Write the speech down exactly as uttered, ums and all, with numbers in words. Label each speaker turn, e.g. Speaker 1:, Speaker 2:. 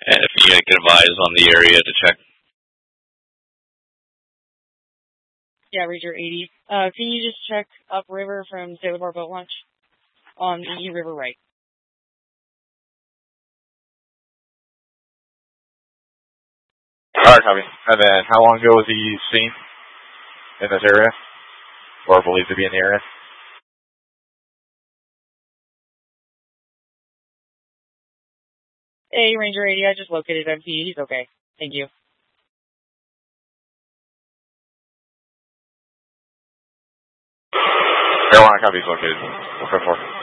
Speaker 1: And if you can advise on the area to check.
Speaker 2: Yeah, Ranger eighty. Uh, can you just check upriver from Sailor Bar Boat Launch on the river right?
Speaker 3: Alright, copy. And then, how long ago was he seen in this area? Or believed to be in the area?
Speaker 2: Hey, Ranger eighty, I just located M P. He's okay. Thank you.
Speaker 3: Carolina, copy, he's located. four five four.